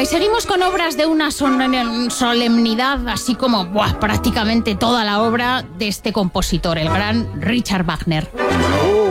y seguimos con obras de una solemnidad, así como prácticamente toda la obra de este compositor, el gran Richard Wagner.